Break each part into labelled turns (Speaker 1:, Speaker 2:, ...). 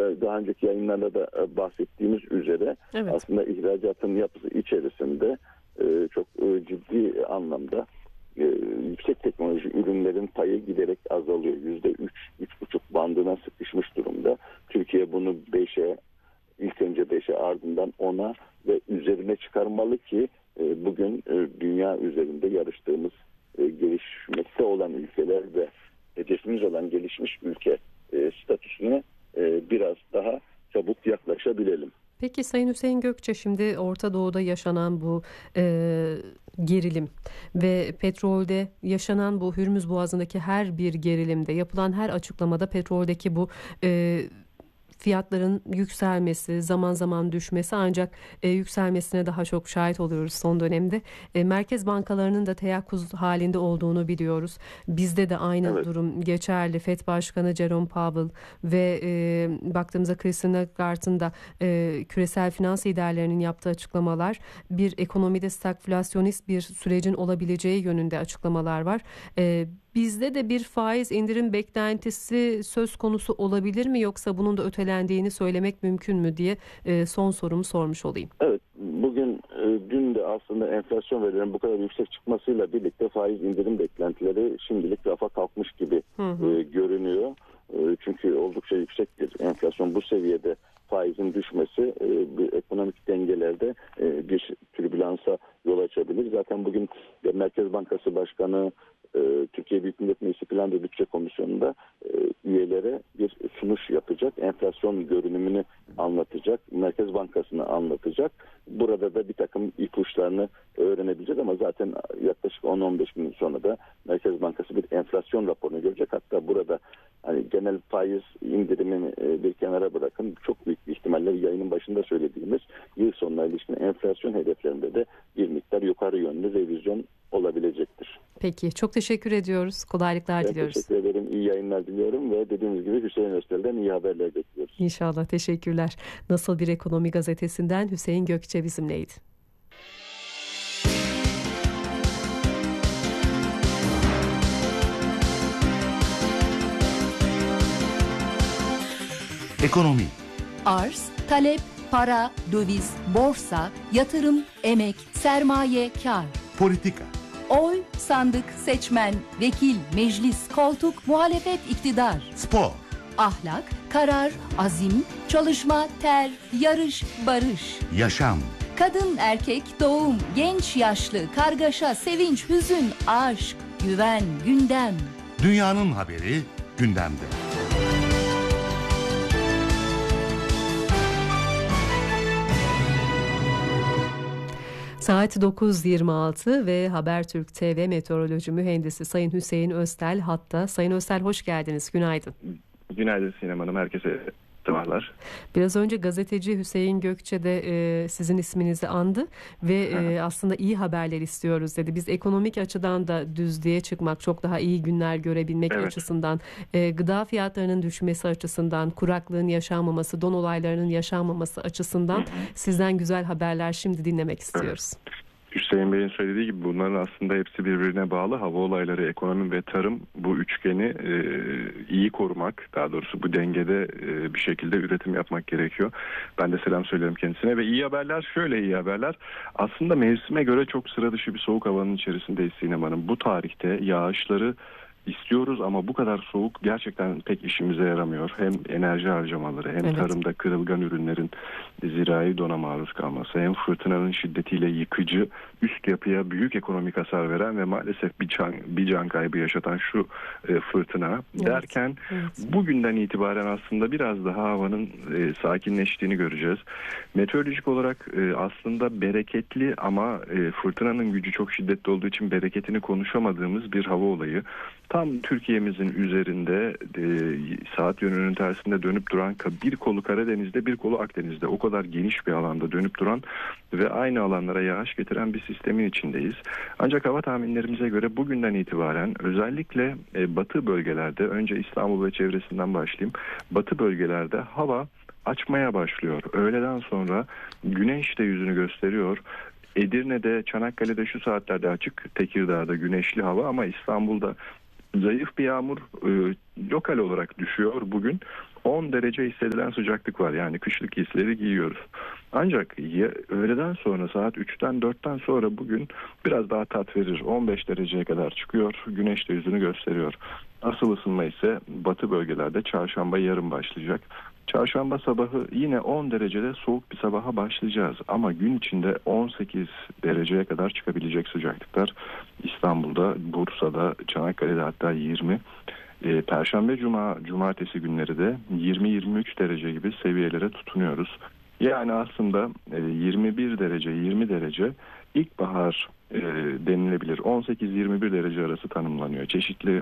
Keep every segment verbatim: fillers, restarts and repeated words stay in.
Speaker 1: daha önceki yayınlarda da bahsettiğimiz üzere evet. aslında ihracatın yapısı içerisinde çok ciddi anlamda yüksek teknoloji ürünlerin payı giderek azalıyor. yüzde üç, üç buçuk bandına sıkışmış durumda. Türkiye bunu beşe, ilk önce beşe ardından ona ve üzerine çıkarmalı ki bugün dünya üzerinde yarıştığımız gelişmekte olan ülkeler ve hedefimiz olan gelişmiş ülke statüsüne biraz daha çabuk yaklaşabilelim.
Speaker 2: Peki Sayın Hüseyin Gökçe, şimdi Orta Doğu'da yaşanan bu e, gerilim ve petrolde yaşanan bu Hürmüz Boğazı'ndaki her bir gerilimde, yapılan her açıklamada petroldeki bu e, fiyatların yükselmesi, zaman zaman düşmesi, ancak e, yükselmesine daha çok şahit oluyoruz son dönemde. E, merkez bankalarının da teyakkuz halinde olduğunu biliyoruz. Bizde de aynı evet. durum geçerli. F E D Başkanı Jerome Powell ve e, baktığımızda Christine Lagarde'ın da e, küresel finans liderlerinin yaptığı açıklamalar, bir ekonomide stagflasyonist bir sürecin olabileceği yönünde açıklamalar var. E, Bizde de bir faiz indirim beklentisi söz konusu olabilir mi, yoksa bunun da ötelendiğini söylemek mümkün mü diye e, son sorumu sormuş olayım.
Speaker 1: Evet, bugün e, dün de aslında enflasyon verilerinin bu kadar yüksek çıkmasıyla birlikte faiz indirim beklentileri şimdilik rafa kalkmış gibi hı hı. E, görünüyor. E, çünkü oldukça yüksektir enflasyon. Bu seviyede faizin düşmesi e, bir ekonomik dengelerde e, bir türbülansa yol açabilir. Zaten bugün Merkez Bankası Başkanı Türkiye Büyük Millet Meclisi Plan ve Bütçe Komisyonu'nda üyelere bir sunuş yapacak. Enflasyon görünümünü anlatacak. Merkez Bankası'nı anlatacak. Burada da bir takım ipuçlarını öğrenebilecek ama zaten yaklaşık on on beş gün sonra da Merkez Bankası bir enflasyon raporunu görecek. Hatta burada hani genel faiz indirimini bir kenara bırakın. Çok büyük bir ihtimalle yayının başında söylediğimiz yıl sonuna ilişkin enflasyon hedeflerinde de bir miktar yukarı yönlü revizyon olabilecektir.
Speaker 2: Peki, çok teşekkür ediyoruz. Kolaylıklar
Speaker 1: ben
Speaker 2: diliyoruz.
Speaker 1: Teşekkür ederim. İyi yayınlar diliyorum ve dediğimiz gibi Hüseyin Öztel'den iyi haberler bekliyoruz.
Speaker 2: İnşallah, teşekkürler. Nasıl Bir Ekonomi Gazetesi'nden Hüseyin Gökçe bizimleydi.
Speaker 3: Ekonomi.
Speaker 4: Arz, talep, para, döviz, borsa, yatırım, emek, sermaye, kar.
Speaker 3: Politika.
Speaker 4: Oy, sandık, seçmen, vekil, meclis, koltuk, muhalefet, iktidar.
Speaker 3: Spor.
Speaker 4: Ahlak, karar, azim, çalışma, ter, yarış, barış.
Speaker 3: Yaşam.
Speaker 4: Kadın, erkek, doğum, genç, yaşlı, kargaşa, sevinç, hüzün, aşk, güven, gündem.
Speaker 3: Dünyanın haberi gündemde.
Speaker 2: Saat dokuz yirmi altı ve Habertürk T V meteoroloji mühendisi Sayın Hüseyin Öztel hatta. Sayın Öztel, hoş geldiniz. Günaydın.
Speaker 5: Günaydın Sinem Hanım. Herkese sabahlar.
Speaker 2: Biraz önce gazeteci Hüseyin Gökçe de e, sizin isminizi andı ve e, aslında iyi haberler istiyoruz dedi. Biz ekonomik açıdan da düzlüğe çıkmak, çok daha iyi günler görebilmek evet. açısından, e, gıda fiyatlarının düşmesi açısından, kuraklığın yaşanmaması, don olaylarının yaşanmaması açısından hı hı. sizden güzel haberler şimdi dinlemek istiyoruz.
Speaker 5: Evet. Hüseyin Bey'in söylediği gibi bunların aslında hepsi birbirine bağlı. Hava olayları, ekonomi ve tarım, bu üçgeni e, iyi korumak, daha doğrusu bu dengede e, bir şekilde üretim yapmak gerekiyor. Ben de selam söylerim kendisine ve iyi haberler, şöyle iyi haberler. Aslında mevsime göre çok sıra dışı bir soğuk havanın içerisindeyiz Sinem Hanım. Bu tarihte yağışları istiyoruz ama bu kadar soğuk gerçekten pek işimize yaramıyor. Hem enerji harcamaları, hem evet. tarımda kırılgan ürünlerin zirai dona maruz kalması, hem fırtınanın şiddetiyle yıkıcı, üst yapıya büyük ekonomik hasar veren ve maalesef bir can, bir can kaybı yaşatan şu e, fırtına evet. derken evet. bugünden itibaren aslında biraz daha havanın e, sakinleştiğini göreceğiz. Meteorolojik olarak e, aslında bereketli ama e, fırtınanın gücü çok şiddetli olduğu için bereketini konuşamadığımız bir hava olayı. Tam Türkiye'mizin üzerinde e, saat yönünün tersinde dönüp duran, bir kolu Karadeniz'de bir kolu Akdeniz'de, o kadar geniş bir alanda dönüp duran ve aynı alanlara yağış getiren bir sistemin içindeyiz. Ancak hava tahminlerimize göre bugünden itibaren özellikle e, batı bölgelerde, önce İstanbul ve çevresinden başlayayım, batı bölgelerde hava açmaya başlıyor. Öğleden sonra güneş de yüzünü gösteriyor. Edirne'de, Çanakkale'de şu saatlerde açık, Tekirdağ'da güneşli hava ama İstanbul'da zayıf bir yağmur e, lokal olarak düşüyor bugün. on derece hissedilen sıcaklık var. Yani kışlık giysileri giyiyoruz. Ancak ya, öğleden sonra saat üçten dörtten sonra bugün biraz daha tat verir. on beş dereceye kadar çıkıyor. Güneş de yüzünü gösteriyor. Asıl ısınma ise batı bölgelerde çarşamba yarın başlayacak. Çarşamba sabahı yine on derecede soğuk bir sabaha başlayacağız. Ama gün içinde on sekiz dereceye kadar çıkabilecek sıcaklıklar. İstanbul'da, Bursa'da, Çanakkale'de hatta yirmi. E, Perşembe, Cuma, Cumartesi günleri de yirmi yirmi üç derece gibi seviyelere tutunuyoruz. Yani aslında e, yirmi bir derece, yirmi derece ilkbahar e, denilebilir. on sekiz yirmi bir derece arası tanımlanıyor. Çeşitli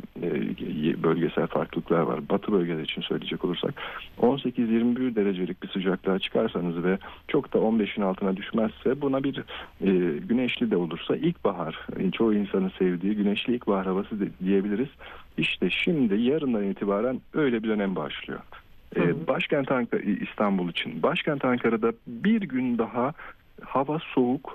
Speaker 5: e, bölgesel farklılıklar var. Batı bölgeler için söyleyecek olursak on sekiz yirmi bir derecelik bir sıcaklığa çıkarsanız ve çok da on beşin altına düşmezse buna bir e, güneşli de olursa ilkbahar, e, çoğu insanın sevdiği güneşli ilkbahar havası de, diyebiliriz. İşte şimdi yarından itibaren öyle bir dönem başlıyor. Ee, başkent Ankara, İstanbul için. Başkent Ankara'da bir gün daha hava soğuk.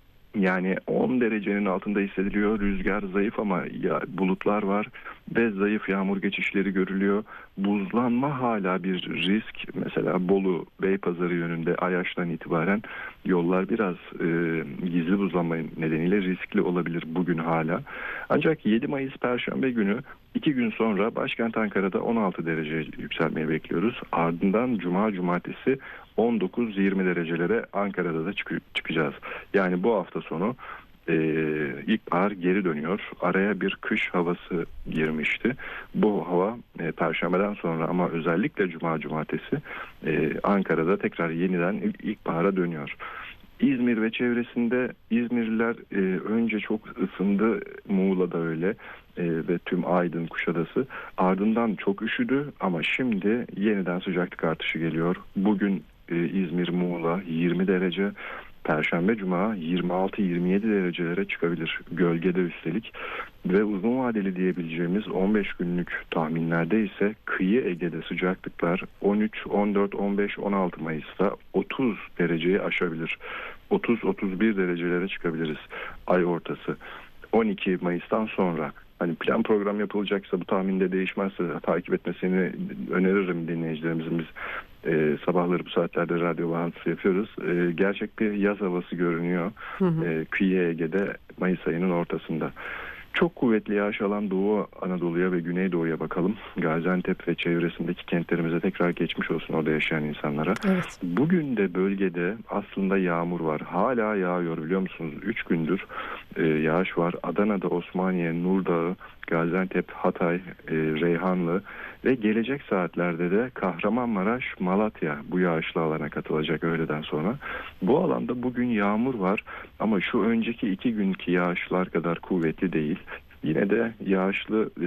Speaker 5: Yani on derecenin altında hissediliyor. Rüzgar zayıf ama ya, bulutlar var ve zayıf yağmur geçişleri görülüyor. Buzlanma hala bir risk. Mesela Bolu, Beypazarı yönünde Ayaş'tan itibaren yollar biraz e, gizli buzlanma nedeniyle riskli olabilir bugün hala. Ancak yedi Mayıs Perşembe günü iki gün sonra başkent Ankara'da on altı derece yükselmeyi bekliyoruz. Ardından Cuma, Cumartesi on dokuz yirmi derecelere Ankara'da da çık- çıkacağız. Yani bu hafta sonu e, ilkbahar geri dönüyor. Araya bir kış havası girmişti. Bu hava e, Perşembeden sonra ama özellikle Cuma, Cumartesi e, Ankara'da tekrar yeniden ilk, ilkbahara dönüyor. İzmir ve çevresinde İzmirliler e, önce çok ısındı, Muğla'da öyle e, ve tüm Aydın, Kuşadası. Ardından çok üşüdü ama şimdi yeniden sıcaklık artışı geliyor. Bugün e, İzmir, Muğla yirmi derece, Perşembe, Cuma yirmi altı yirmi yedi derecelere çıkabilir. Gölgede üstelik. Ve uzun vadeli diyebileceğimiz on beş günlük tahminlerde ise kıyı Ege'de sıcaklıklar on üç, on dört, on beş, on altı Mayıs'ta otuz dereceyi aşabilir. otuz otuz bir derecelere çıkabiliriz ay ortası. on iki Mayıs'tan sonra hani plan program yapılacaksa bu tahminde değişmezse takip etmesini öneririm dinleyicilerimizin. Biz e, sabahları bu saatlerde radyo bağlantısı yapıyoruz. E, gerçek bir yaz havası görünüyor. Hı hı. E, kıyı Ege'de Mayıs ayının ortasında. Çok kuvvetli yağış alan Doğu Anadolu'ya ve Güneydoğu'ya bakalım. Gaziantep ve çevresindeki kentlerimize tekrar geçmiş olsun orada yaşayan insanlara. Evet. Bugün de bölgede aslında yağmur var. Hala yağıyor biliyor musunuz? Üç gündür e, yağış var. Adana'da, Osmaniye, Nurdağı, Gaziantep, Hatay, e, Reyhanlı ve gelecek saatlerde de Kahramanmaraş, Malatya bu yağışlı alana katılacak öğleden sonra. Bu alanda bugün yağmur var ama şu önceki iki günkü yağışlar kadar kuvvetli değil. Yine de yağışlı e,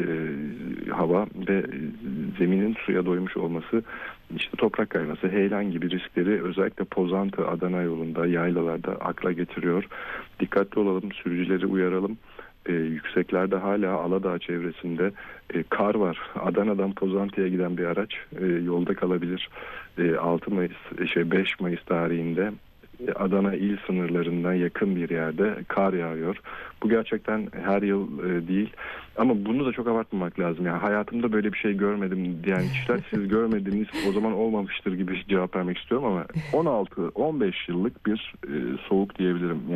Speaker 5: hava ve zeminin suya doymuş olması, işte toprak kayması, heyelan gibi riskleri özellikle Pozantı, Adana yolunda, yaylalarda akla getiriyor. Dikkatli olalım, sürücüleri uyaralım. Ee, yükseklerde hala Aladağ çevresinde e, kar var. Adana'dan Pozantı'ya giden bir araç e, yolda kalabilir. E, altı Mayıs, şey beş Mayıs tarihinde Adana il sınırlarından yakın bir yerde kar yağıyor. Bu gerçekten her yıl e, değil. Ama bunu da çok abartmamak lazım. Yani hayatımda böyle bir şey görmedim diyen kişiler siz görmediniz o zaman olmamıştır gibi cevap vermek istiyorum ama on altı on beş yıllık bir e, soğuk diyebilirim.